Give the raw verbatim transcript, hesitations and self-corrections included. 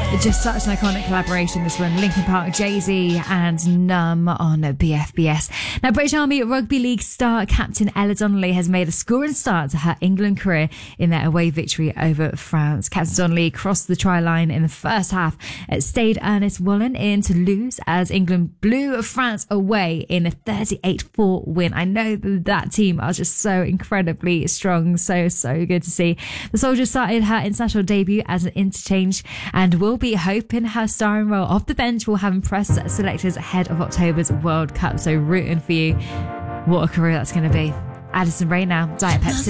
Just such an iconic collaboration, this one. Linkin Park, Jay-Z and Numb on B F B S. Now, British Army Rugby League star captain Ella Donnelly has made a scoring start to her England career in their away victory over France. Captain Donnelly crossed the try line in the first half. It stayed Ernest Wallen in to lose as England blew France away in a thirty-eight four win. I know that, that team are just so incredibly strong. So, so good to see. The Soldier started her international debut as an interchange and will be hoping her starring role off the bench will have impressed selectors ahead of October's World Cup. So rooting for you. What a career that's going to be. Addison Rae now, Diet Pepsi.